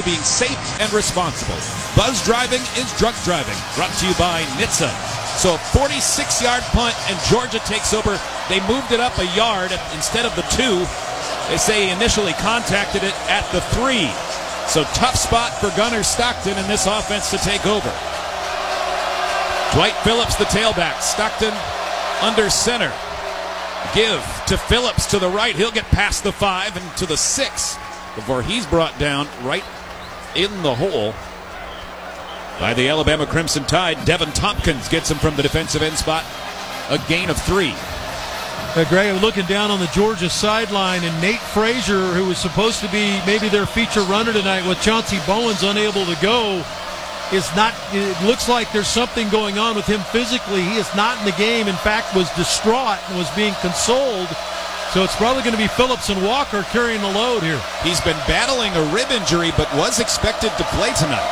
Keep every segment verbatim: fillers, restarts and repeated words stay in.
being safe and responsible. Buzz driving is drunk driving. Brought to you by N H T S A. So a forty-six-yard punt, and Georgia takes over. They moved it up a yard instead of the two. They say he initially contacted it at the three. So tough spot for Gunnar Stockton in this offense to take over. Dwight Phillips, the tailback. Stockton under center. Give to Phillips to the right. He'll get past the five and to the six before he's brought down right in the hole by the Alabama Crimson Tide. Devin Tompkins gets him from the defensive end spot. A gain of three. Uh, Greg, looking down on the Georgia sideline, and Nate Frazier, who was supposed to be maybe their feature runner tonight with Chauncey Bowens unable to go, is not. It looks like there's something going on with him physically. He is not in the game. In fact, was distraught and was being consoled. So it's probably going to be Phillips and Walker carrying the load here. He's been battling a rib injury, but was expected to play tonight.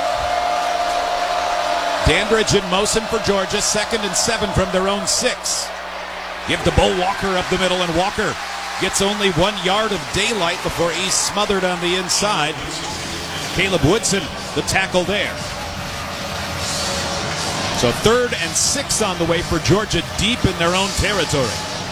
Dandridge in motion for Georgia, second and seven from their own six. Give to Bo Walker up the middle, and Walker gets only one yard of daylight before he's smothered on the inside. Caleb Woodson, the tackle there. So third and six on the way for Georgia, deep in their own territory.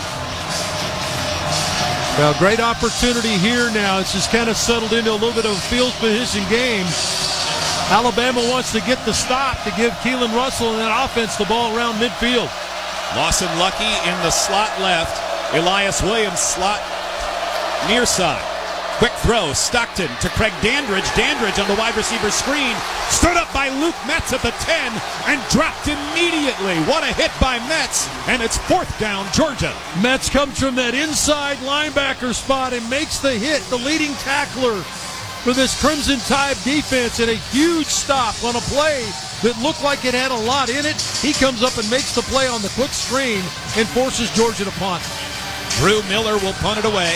Well, great opportunity here now. It's just kind of settled into a little bit of a field position game. Alabama wants to get the stop to give Keelan Russell and that offense the ball around midfield. Lawson Lucky in the slot left. Elias Williams slot near side. Quick throw, Stockton to Craig Dandridge. Dandridge on the wide receiver screen. Stood up by Luke Metz at the ten and dropped immediately. What a hit by Metz, and it's fourth down, Georgia. Metz comes from that inside linebacker spot and makes the hit, the leading tackler for this Crimson Tide defense, and a huge stop on a play that looked like it had a lot in it. He comes up and makes the play on the quick screen and forces Georgia to punt. Drew Miller will punt it away.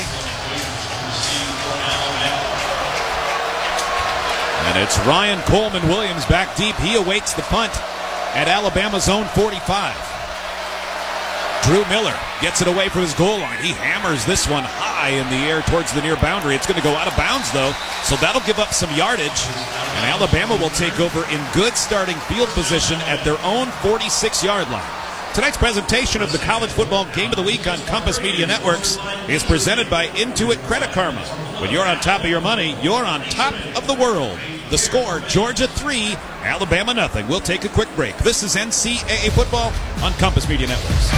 And it's Ryan Coleman Williams back deep. He awaits the punt at Alabama's own forty-five. Drew Miller gets it away from his goal line. He hammers this one high in the air towards the near boundary. It's going to go out of bounds, though, so that'll give up some yardage. And Alabama will take over in good starting field position at their own forty-six-yard line. Tonight's presentation of the College Football Game of the Week on Compass Media Networks is presented by Intuit Credit Karma. When you're on top of your money, you're on top of the world. The score, Georgia three, Alabama nothing. We'll take a quick break. This is N C double A Football on Compass Media Networks.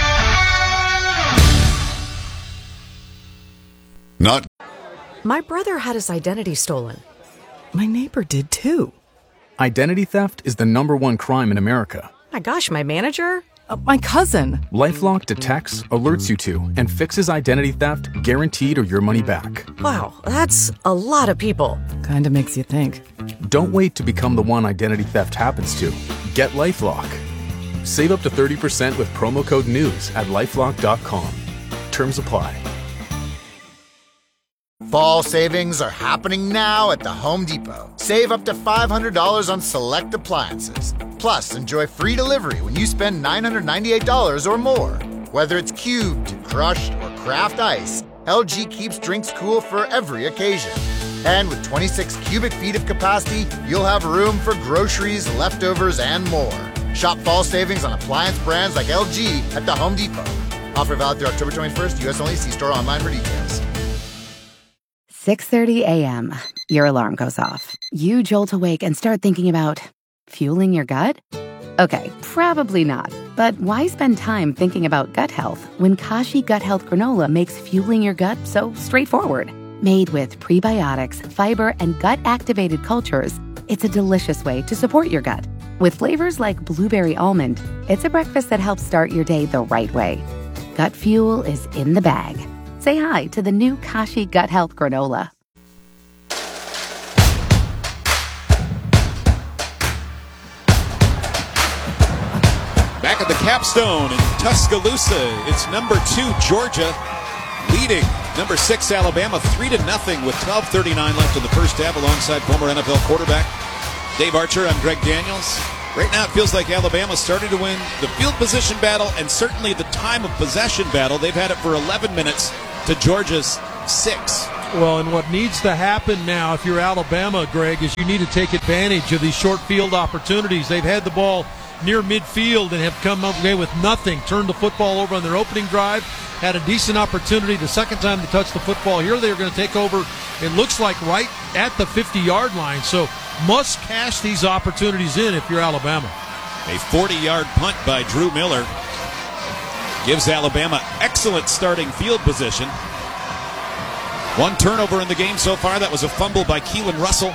Not. My brother had his identity stolen. My neighbor did too. Identity theft is the number one crime in America. My gosh, my manager? Uh, my cousin. LifeLock detects, alerts you to, and fixes identity theft guaranteed or your money back. Wow, that's a lot of people. Kinda makes you think. Don't wait to become the one identity theft happens to. Get LifeLock. Save up to thirty percent with promo code NEWS at lifelock dot com. Terms apply. Fall savings are happening now at the Home Depot. Save up to five hundred dollars on select appliances. Plus, enjoy free delivery when you spend nine hundred ninety-eight dollars or more. Whether it's cubed, crushed, or craft ice, L G keeps drinks cool for every occasion. And with twenty-six cubic feet of capacity, you'll have room for groceries, leftovers, and more. Shop fall savings on appliance brands like L G at the Home Depot. Offer valid through October twenty-first, U S only. See store online for details. six thirty a.m. Your alarm goes off. You jolt awake and start thinking about fueling your gut? Okay, probably not. But why spend time thinking about gut health when Kashi Gut Health Granola makes fueling your gut so straightforward? Made with prebiotics, fiber, and gut-activated cultures, it's a delicious way to support your gut. With flavors like blueberry almond, it's a breakfast that helps start your day the right way. Gut fuel is in the bag. Say hi to the new Kashi Gut Health Granola. Back at the Capstone in Tuscaloosa, it's number two Georgia leading number six Alabama three to nothing with twelve thirty-nine left in the first half alongside former N F L quarterback Dave Archer. I'm Greg Daniels. Right now it feels like Alabama's starting to win the field position battle and certainly the time of possession battle. They've had it for eleven minutes to Georgia's six. Well, and what needs to happen now, if you're Alabama, Greg, is you need to take advantage of these short field opportunities. They've had the ball near midfield and have come away with nothing. Turned the football over on their opening drive, had a decent opportunity the second time to touch the football. Here they're going to take over, it looks like, right at the fifty-yard line. So must cash these opportunities in if you're Alabama. A forty-yard punt by Drew Miller gives Alabama excellent starting field position. One turnover in the game so far. That was a fumble by Keelan Russell.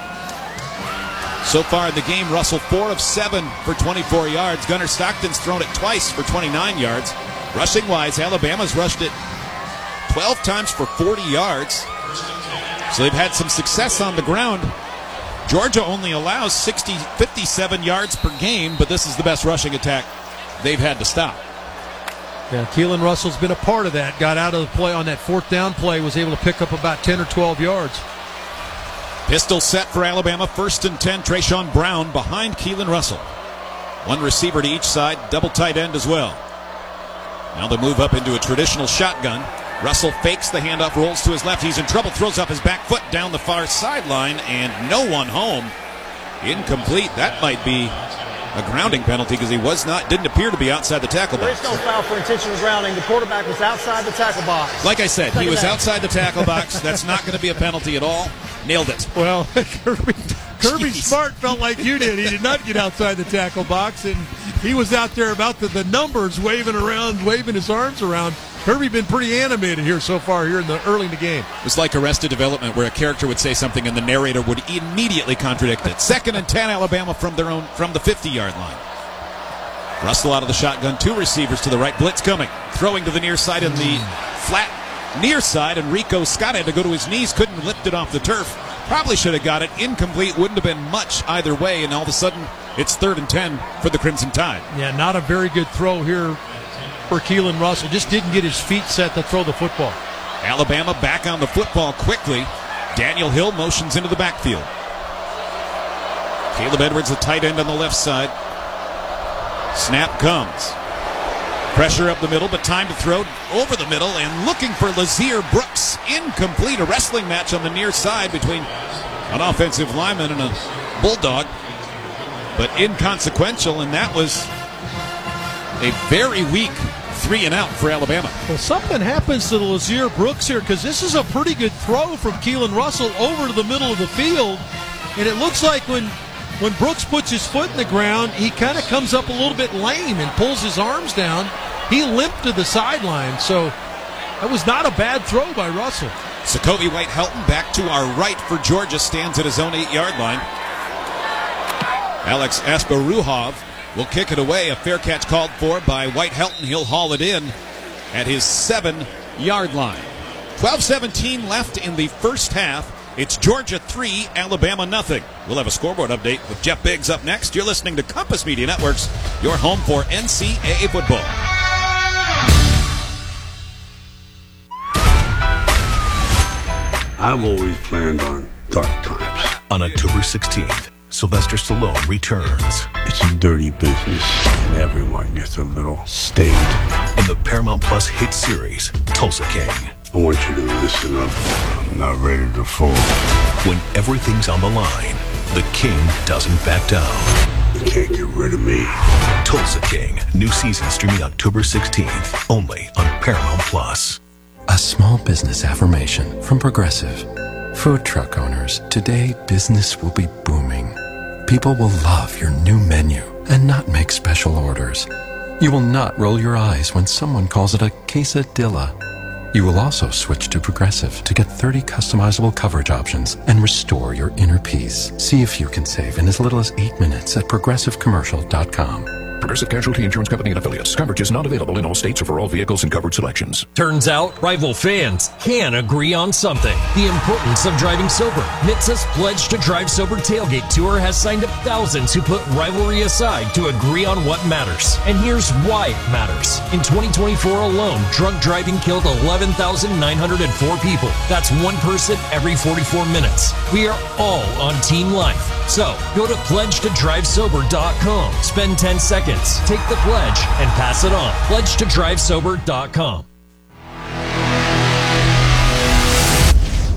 So far in the game, Russell four of seven for twenty-four yards. Gunnar Stockton's thrown it twice for twenty-nine yards. Rushing-wise, Alabama's rushed it twelve times for forty yards. So they've had some success on the ground. Georgia only allows sixty, fifty-seven yards per game, but this is the best rushing attack they've had to stop. Yeah, Keelan Russell's been a part of that. Got out of the play on that fourth down play, was able to pick up about ten or twelve yards. Pistol set for Alabama, first and ten. Trayshawn Brown behind Keelan Russell. One receiver to each side, double tight end as well. Now they move up into a traditional shotgun. Russell fakes the handoff, rolls to his left. He's in trouble, throws off his back foot down the far sideline, and no one home. Incomplete. That might be a grounding penalty because he was not, didn't appear to be outside the tackle box. There is no foul for intentional grounding. The quarterback was outside the tackle box. Like I said, he was outside the tackle box. That's not going to be a penalty at all. Nailed it. Well, Kirby, Kirby Smart felt like you did. He did not get outside the tackle box, and he was out there about the, the numbers, waving around, waving his arms around. Kirby been pretty animated here so far here in the early in the game. It's like Arrested Development, where a character would say something and the narrator would immediately contradict it. Second and ten, Alabama from their own from the fifty-yard line. Russell out of the shotgun, two receivers to the right. Blitz coming, throwing to the near side in the flat near side, and Rico Scott had to go to his knees, couldn't lift it off the turf. Probably should have got it. Incomplete, wouldn't have been much either way, and all of a sudden it's third and ten for the Crimson Tide. Yeah, not a very good throw here for Keelan Russell. Just didn't get his feet set to throw the football. Alabama back on the football quickly. Daniel Hill motions into the backfield. Caleb Edwards, the tight end on the left side. Snap comes. Pressure up the middle, but time to throw over the middle and looking for Lazier Brooks. Incomplete. A wrestling match on the near side between an offensive lineman and a bulldog, but inconsequential, and that was a very weak three and out for Alabama. Well, something happens to the Lazier Brooks here, because this is a pretty good throw from Keelan Russell over to the middle of the field, and it looks like when when Brooks puts his foot in the ground, he kind of comes up a little bit lame and pulls his arms down. He limped to the sideline, so that was not a bad throw by Russell. Sokovi White-Helton back to our right for Georgia, stands at his own eight-yard line. Alex Asparuhov will kick it away. A fair catch called for by White-Helton. He'll haul it in at his seven-yard line. twelve seventeen left in the first half. It's Georgia three, Alabama nothing. We'll have a scoreboard update with Jeff Biggs up next. You're listening to Compass Media Networks, your home for N C double A football. I've always planned on dark times. On October sixteenth, Sylvester Stallone returns. It's a dirty business, and everyone gets a little state. In the Paramount Plus hit series, Tulsa King. I want you to listen up. I'm not ready to fall. When everything's on the line, the King doesn't back down. You can't get rid of me. Tulsa King, new season streaming October sixteenth, only on Paramount Plus. A small business affirmation from Progressive. Food truck owners, today business will be booming. People will love your new menu and not make special orders. You will not roll your eyes when someone calls it a quesadilla. You will also switch to Progressive to get thirty customizable coverage options and restore your inner peace. See if you can save in as little as eight minutes at progressive commercial dot com. Progressive Casualty Insurance Company and Affiliates. Coverage is not available in all states or for all vehicles and covered selections. Turns out, rival fans can agree on something. The importance of driving sober. N H T S A's Pledge to Drive Sober Tailgate Tour has signed up thousands who put rivalry aside to agree on what matters. And here's why it matters. In twenty twenty-four alone, drunk driving killed eleven thousand nine hundred four people. That's one person every forty-four minutes. We are all on Team Life. So, go to pledge to drive sober dot com. Spend ten seconds, take the pledge, and pass it on. pledge to drive sober dot com.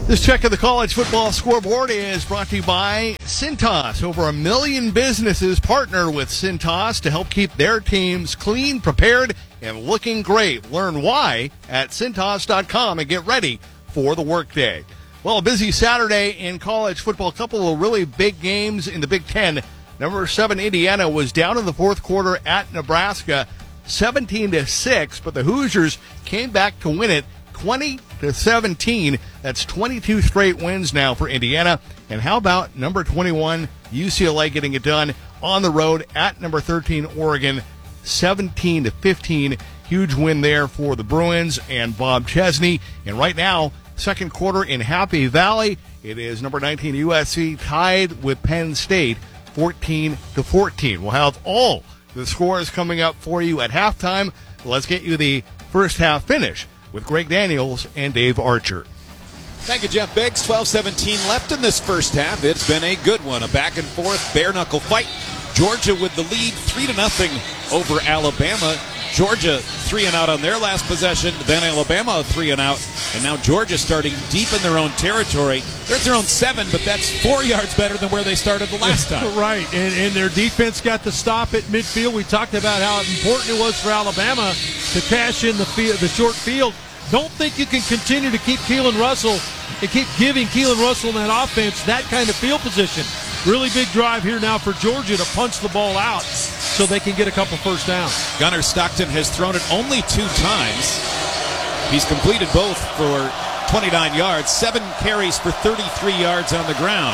This check of the college football scoreboard is brought to you by Cintas. Over a million businesses partner with Cintas to help keep their teams clean, prepared, and looking great. Learn why at Cintas dot com and get ready for the workday. Well, a busy Saturday in college football. A couple of really big games in the Big Ten. Number seven, Indiana, was down in the fourth quarter at Nebraska, seventeen to six, but the Hoosiers came back to win it twenty to seventeen. That's twenty-two straight wins now for Indiana. And how about number twenty-one, U C L A, getting it done on the road at number thirteen, Oregon, seventeen to fifteen. Huge win there for the Bruins and Bob Chesney. And right now, second quarter in Happy Valley, it is number nineteen U S C tied with Penn State, fourteen to fourteen. We'll have all the scores coming up for you at halftime. Let's get you the first half finish with Greg Daniels and Dave Archer. Thank you, Jeff Biggs. twelve seventeen left in this first half. It's been a good one, a back-and-forth, bare-knuckle fight. Georgia with the lead, three to nothing over Alabama. Georgia three and out on their last possession, then Alabama three and out, and now Georgia starting deep in their own territory. They're at their own seven, but that's four yards better than where they started the last time. Right, and, and their defense got the stop at midfield. We talked about how important it was for Alabama to cash in the field, the short field. Don't think you can continue to keep Keelan Russell and keep giving Keelan Russell in that offense that kind of field position. Really big drive here now for Georgia to punch the ball out so they can get a couple first downs. Gunnar Stockton has thrown it only two times. He's completed both for twenty-nine yards, seven carries for thirty-three yards on the ground.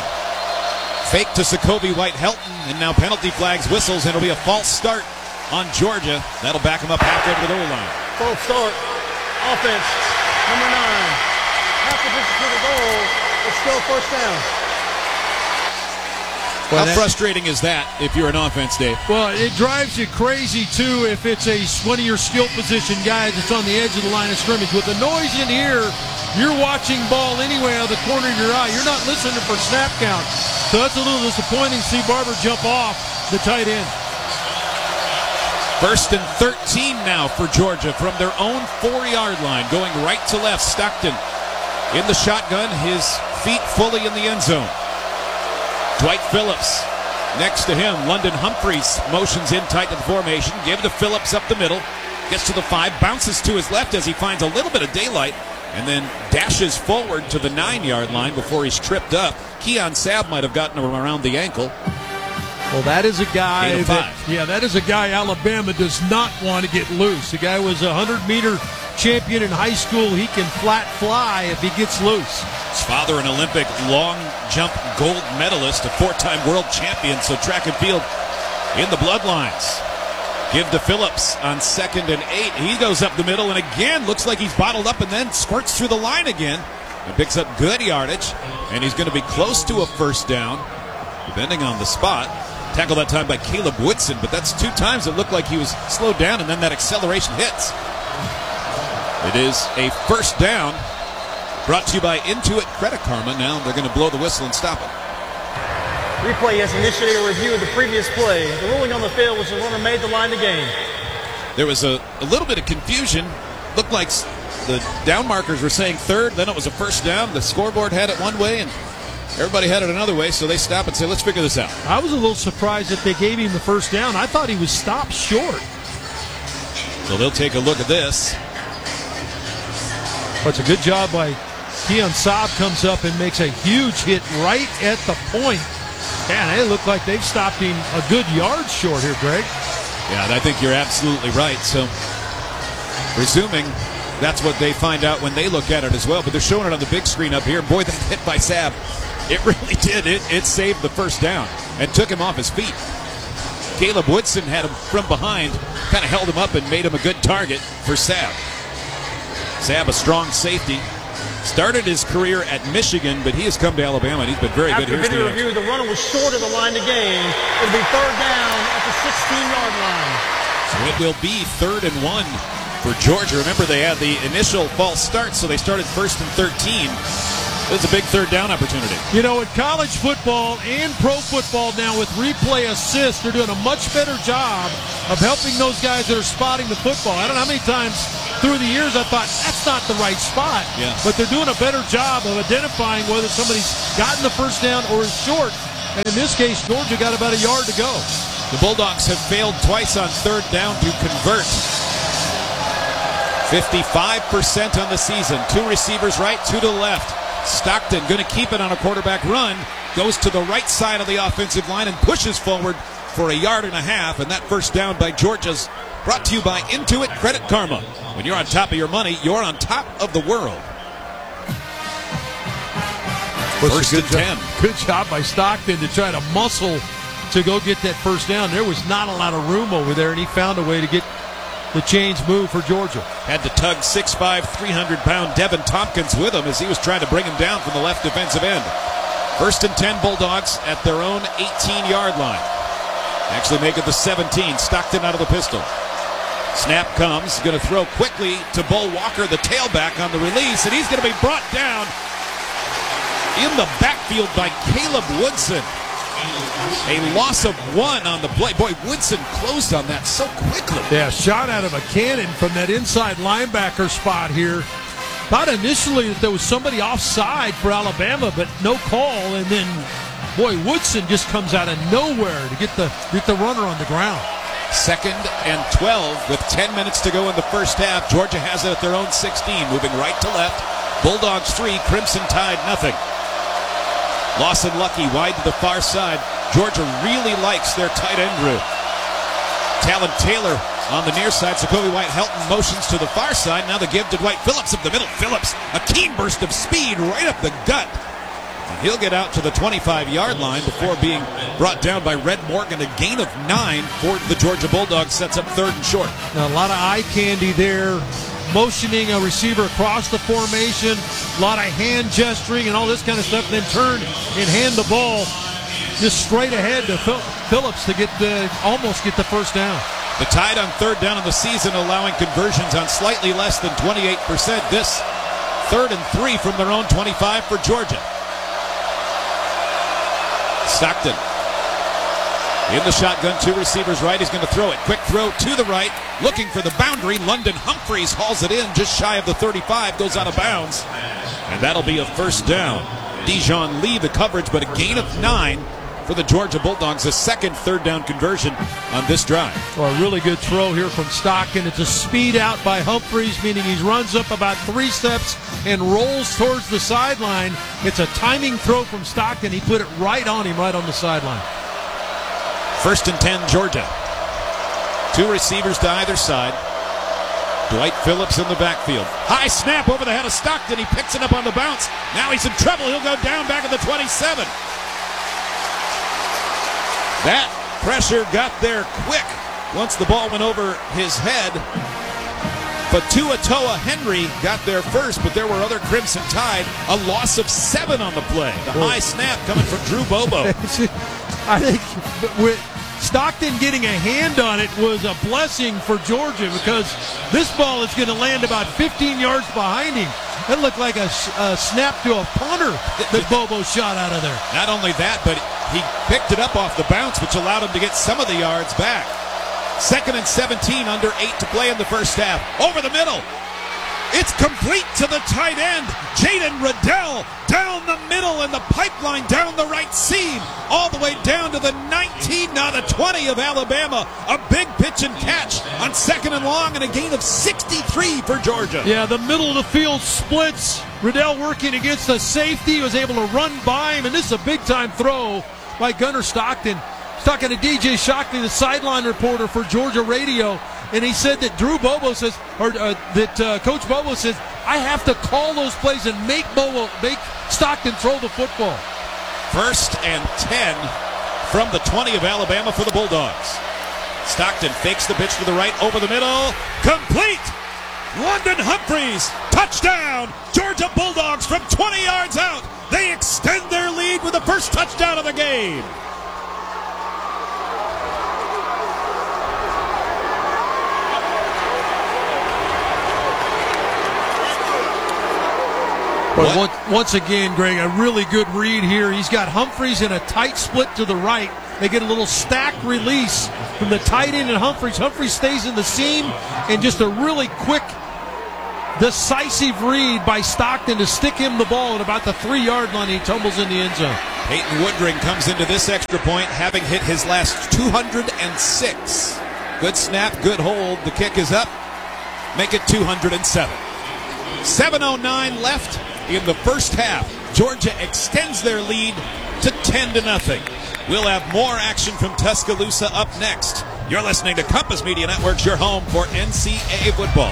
Fake to Sakobi White-Helton, and now penalty flags, whistles, and it'll be a false start on Georgia. That'll back them up halfway to the goal line. False start. Offense, number nine. Half the distance to the goal. It's still first down. Well, How frustrating is that if you're an offense, Dave? Well, it drives you crazy, too, if it's a one of your skill position guys that's on the edge of the line of scrimmage. With the noise in here, you're watching ball anyway out of the corner of your eye. You're not listening for snap count. So that's a little disappointing to see Barber jump off the tight end. First and thirteen now for Georgia from their own four-yard line, going right to left. Stockton in the shotgun, his feet fully in the end zone. Dwight Phillips next to him. London Humphreys motions in tight to the formation. Give to Phillips up the middle. Gets to the five, bounces to his left as he finds a little bit of daylight, and then dashes forward to the nine-yard line before he's tripped up. Keon Sabb might have gotten him around the ankle. Well, that is a guy that, yeah, that is a guy Alabama does not want to get loose. The guy was a hundred-meter champion in high school. He can flat fly if he gets loose. His father, an Olympic long jump gold medalist, a four-time world champion, so track and field in the bloodlines. Give to Phillips on second and eight. He goes up the middle and again looks like he's bottled up and then squirts through the line again and picks up good yardage, and he's going to be close to a first down, depending on the spot. Tackled that time by Caleb Woodson, but that's two times it looked like he was slowed down and then that acceleration hits. It is a first down, brought to you by Intuit Credit Karma. Now they're going to blow the whistle and stop it. Replay has initiated a review of the previous play. The ruling on the field was the runner made the line to gain. There was a, a little bit of confusion. Looked like the down markers were saying third, then it was a first down. The scoreboard had it one way and everybody had it another way, so they stop and say, let's figure this out. I was a little surprised that they gave him the first down. I thought he was stopped short. So they'll take a look at this. But it's a good job by Keon Sabb, comes up and makes a huge hit right at the point. Man, they look like they've stopped him a good yard short here, Greg. Yeah, and I think you're absolutely right. So, presuming that's what they find out when they look at it as well. But they're showing it on the big screen up here. Boy, that hit by Sabb, it really did. It, it saved the first down and took him off his feet. Caleb Woodson had him from behind, kind of held him up and made him a good target for Sabb. Sabb, a strong safety. Started his career at Michigan, but he has come to Alabama, and he's been very After good. After video review, the runner was short of the line to gain. It'll be third down at the sixteen-yard line. So it will be third and one for Georgia. Remember, they had the initial false start, so they started first and thirteen. This is a big third down opportunity. You know, in college football and pro football now with replay assists, they're doing a much better job of helping those guys that are spotting the football. I don't know how many times through the years I thought that's not the right spot. Yeah. But they're doing a better job of identifying whether somebody's gotten the first down or is short. And in this case, Georgia got about a yard to go. The Bulldogs have failed twice on third down to convert. fifty-five percent on the season. Two receivers right, two to the left. Stockton going to keep it on a quarterback run. Goes to the right side of the offensive line and pushes forward for a yard and a half. And that first down by Georgia's brought to you by Intuit Credit Karma. When you're on top of your money, you're on top of the world. First and ten. Good job by Stockton to try to muscle to go get that first down. There was not a lot of room over there, and he found a way to get the chains moved for Georgia. Had to tug six five, three hundred pound Devin Tompkins with him as he was trying to bring him down from the left defensive end. First and ten, Bulldogs at their own eighteen-yard line. Actually make it the seventeen. Stockton out of the pistol. Snap comes. Going to throw quickly to Bo Walker, the tailback on the release, and he's going to be brought down in the backfield by Caleb Woodson. A loss of one on the play. Boy, Woodson closed on that so quickly. Yeah, shot out of a cannon from that inside linebacker spot here. Thought initially that there was somebody offside for Alabama, but no call. And then, boy, Woodson just comes out of nowhere to get the get the runner on the ground. Second and twelve with ten minutes to go in the first half. Georgia has it at their own sixteen, moving right to left. Bulldogs three, Crimson Tide nothing. Lawson Lucky wide to the far side. Georgia really likes their tight end group. Talon Taylor on the near side. Jacoby White-Helton motions to the far side. Now the give to Dwight Phillips up the middle. Phillips, a keen burst of speed right up the gut. And he'll get out to the twenty-five-yard line before being brought down by Red Morgan. A gain of nine for the Georgia Bulldogs. Sets up third and short. Now, a lot of eye candy there. Motioning a receiver across the formation, a lot of hand gesturing and all this kind of stuff, and then turn and hand the ball just straight ahead to Phillips to get the, almost get the first down. The Tide on third down of the season, allowing conversions on slightly less than twenty-eight percent. This third and three from their own twenty-five for Georgia. Stockton in the shotgun, two receivers right. He's going to throw it. Quick throw to the right, looking for the boundary. London Humphreys hauls it in just shy of the thirty-five, goes out of bounds. And that'll be a first down. Dijon Lee the coverage, but a gain of nine for the Georgia Bulldogs. A second third down conversion on this drive. Well, a really good throw here from Stockton. It's a speed out by Humphreys, meaning he runs up about three steps and rolls towards the sideline. It's a timing throw from Stockton. He put it right on him, right on the sideline. First and ten, Georgia. Two receivers to either side. Dwight Phillips in the backfield. High snap over the head of Stockton. He picks it up on the bounce. Now he's in trouble. He'll go down back at the twenty-seven. That pressure got there quick once the ball went over his head. Fatua Toa Henry got there first, but there were other Crimson Tide. A loss of seven on the play. The high snap coming from Drew Bobo. I think with Stockton getting a hand on it was a blessing for Georgia, because this ball is going to land about fifteen yards behind him. It looked like a, a snap to a punter that Bobo shot out of there. Not only that, but he picked it up off the bounce, which allowed him to get some of the yards back. Second and seventeen, under eight to play in the first half. Over the middle. It's complete to the tight end. Jaden Riddell down the middle and the pipeline down the right seam. All the way down to the nineteen, now the twenty of Alabama. A big pitch and catch on second and long, and a gain of sixty-three for Georgia. Yeah, the middle of the field splits. Riddell working against the safety, was able to run by him, and this is a big-time throw by Gunnar Stockton. Talking to D J Shockley, the sideline reporter for Georgia Radio, and he said that Drew Bobo says, or uh, that uh, Coach Bobo says, I have to call those plays and make Bobo, make Stockton throw the football. First and ten from the twenty of Alabama for the Bulldogs. Stockton fakes the pitch to the right, over the middle, complete. London Humphreys, touchdown. Georgia Bulldogs from twenty yards out. They extend their lead with the first touchdown of the game. But once, once again, Greg, a really good read here. He's got Humphreys in a tight split to the right. They get a little stack release from the tight end and Humphreys. Humphreys stays in the seam, and just a really quick decisive read by Stockton to stick him the ball at about the three-yard line. He tumbles in the end zone. Peyton Woodring comes into this extra point having hit his last two hundred six. Good snap, good hold. The kick is up. Make it two hundred seven. seven oh nine left in the first half. Georgia extends their lead to ten to nothing. We'll have more action from Tuscaloosa up next. You're listening to Compass Media Networks, your home for N C double A football.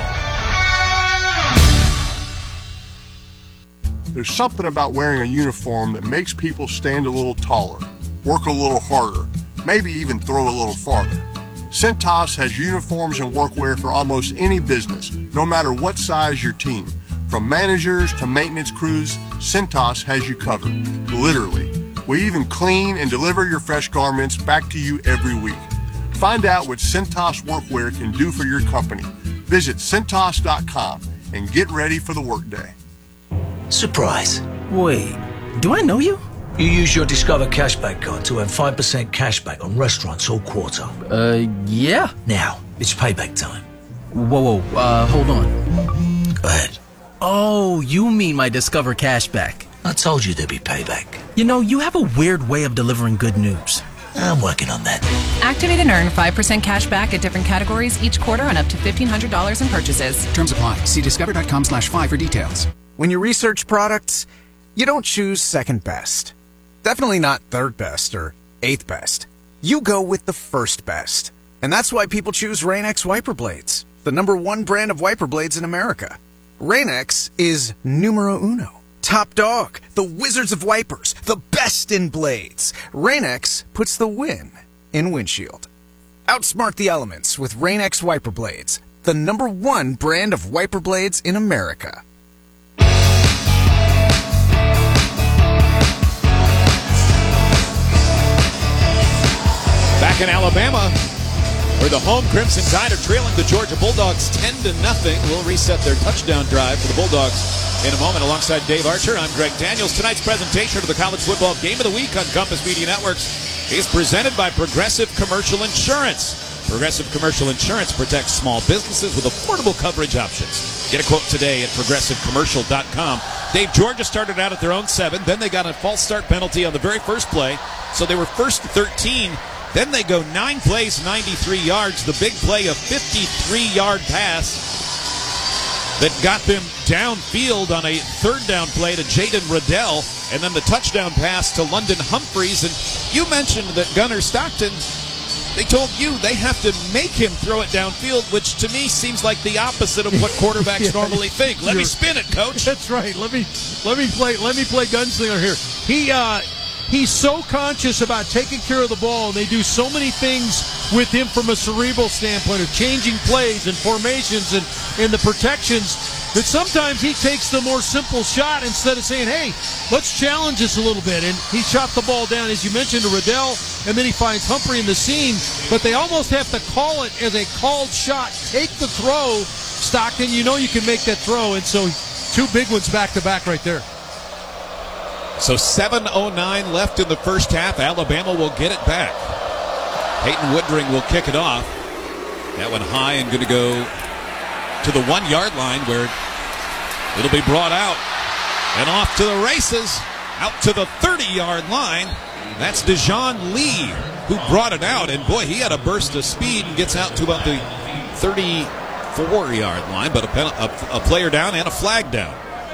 There's something about wearing a uniform that makes people stand a little taller, work a little harder, maybe even throw a little farther. Cintas has uniforms and workwear for almost any business, no matter what size your team. From managers to maintenance crews, Cintas has you covered, literally. We even clean and deliver your fresh garments back to you every week. Find out what Cintas workwear can do for your company. Visit Cintas dot com and get ready for the workday. Surprise. Wait, do I know you? You use your Discover Cashback card to earn five percent cashback on restaurants all quarter. Uh, yeah. Now, it's payback time. Whoa, whoa, uh, hold on. Go ahead. Oh, you mean my Discover Cashback. I told you there'd be payback. You know, you have a weird way of delivering good news. I'm working on that. Activate and earn five percent cash back at different categories each quarter on up to fifteen hundred dollars in purchases. Terms apply. See discover dot com slash five for details. When you research products, you don't choose second best. Definitely not third best or eighth best. You go with the first best. And that's why people choose Rain-X wiper blades, the number one brand of wiper blades in America. Rain-X is numero uno. Top dog, the wizards of wipers, the best in blades. Rain-X puts the win in windshield. Outsmart the elements with Rain-X wiper blades, the number one brand of wiper blades in America. Back in Alabama, where the home Crimson Tide are trailing the Georgia Bulldogs ten to nothing. We'll reset their touchdown drive for the Bulldogs in a moment. Alongside Dave Archer, I'm Greg Daniels. Tonight's presentation of the College Football Game of the Week on Compass Media Networks is presented by Progressive Commercial Insurance. Progressive Commercial Insurance protects small businesses with affordable coverage options. Get a quote today at progressive commercial dot com. Dave, Georgia started out at their own seven. Then they got a false start penalty on the very first play, so they were first to thirteen. Then they go nine plays, ninety-three yards. The big play, a fifty-three-yard pass that got them downfield on a third down play to Jaden Riddell, and then the touchdown pass to London Humphreys. And you mentioned that Gunnar Stockton, they told you they have to make him throw it downfield, which to me seems like the opposite of what quarterbacks yeah, normally think. Let me spin it, coach. That's right. Let me let me play let me play gunslinger here. He uh He's so conscious about taking care of the ball, and they do so many things with him from a cerebral standpoint of changing plays and formations and, and the protections that sometimes he takes the more simple shot instead of saying, hey, let's challenge this a little bit. And he shot the ball down, as you mentioned, to Riddell, and then he finds Humphrey in the seam. But they almost have to call it as a called shot. Take the throw, Stockton. You know you can make that throw. And so two big ones back-to-back right there. So seven oh nine left in the first half. Alabama will get it back. Peyton Woodring will kick it off. That one high and going to go to the one-yard line where it'll be brought out. And off to the races, out to the thirty-yard line. That's Dejon Lee who brought it out. And, boy, he had a burst of speed and gets out to about the thirty-four-yard line. But a, pen, a, a player down and a flag down.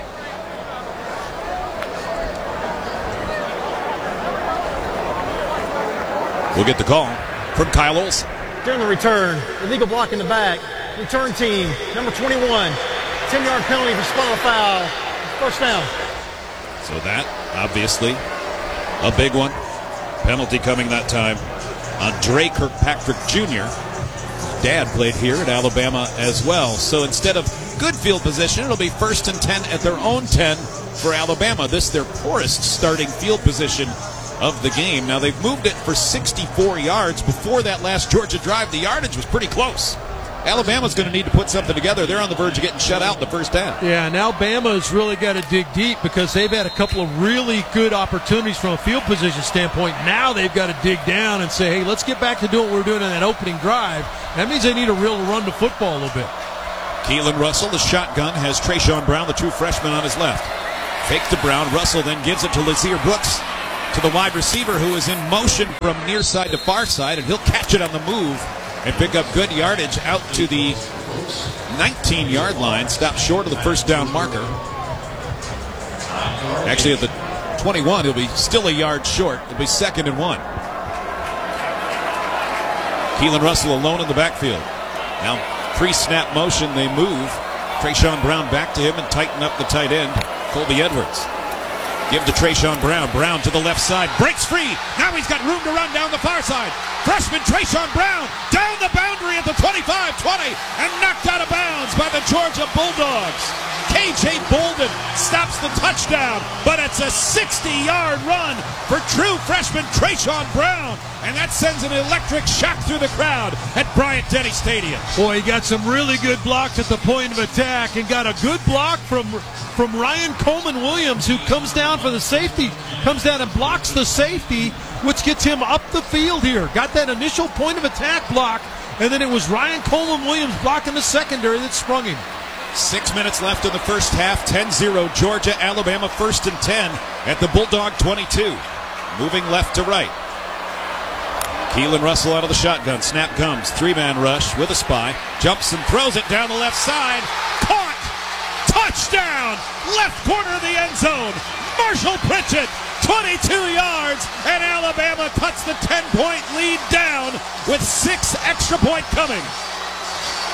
We'll get the call from Kyle Olson. During the return, illegal block in the back. Return team, number twenty-one. ten-yard penalty for spot foul. First down. So that, obviously, a big one. Penalty coming that time on Dre Kirkpatrick Junior Dad played here at Alabama as well. So instead of good field position, it'll be first and ten at their own ten for Alabama. This their poorest starting field position of the game. Now, they've moved it for sixty-four yards. Before that last Georgia drive, the yardage was pretty close. Alabama's going to need to put something together. They're on the verge of getting shut out in the first half. Yeah, and Alabama's really got to dig deep because they've had a couple of really good opportunities from a field position standpoint. Now they've got to dig down and say, hey, let's get back to doing what we were doing on that opening drive. That means they need a real run to football a little bit. Keelan Russell, the shotgun, has Trayshawn Brown, the true freshman, on his left. Fake to Brown. Russell then gives it to Lazier Brooks, to the wide receiver, who is in motion from near side to far side, and he'll catch it on the move and pick up good yardage out to the nineteen-yard line. Stop short of the first down marker. Actually, at the twenty-one, he'll be still a yard short. It'll be second and one. Keelan Russell alone in the backfield. Now, pre-snap motion, they move. Trayshawn Brown back to him and tighten up the tight end, Colby Edwards. Give to Trayshawn Brown. Brown to the left side. Breaks free. Now he's got room to run down the far side. Freshman Trayshawn Brown down the boundary at the twenty-five twenty and knocked out of bounds by the Georgia Bulldogs. K J Bolden stops the touchdown, but it's a sixty-yard run for true freshman Trayshawn Brown, and that sends an electric shock through the crowd at Bryant-Denny Stadium. Boy, he got some really good blocks at the point of attack, and got a good block from from Ryan Coleman Williams, who comes down for the safety, comes down and blocks the safety, which gets him up the field here. Got that initial point of attack block, and then it was Ryan Coleman Williams blocking the secondary that sprung him. Six minutes left in the first half. ten zero Georgia, Alabama first and ten at the Bulldog twenty-two. Moving left to right. Keelan Russell out of the shotgun. Snap comes. Three-man rush with a spy. Jumps and throws it down the left side. Caught! Touchdown! Left corner of the end zone. Marshall Pritchett, twenty-two yards, and Alabama cuts the ten-point lead down with six extra point coming.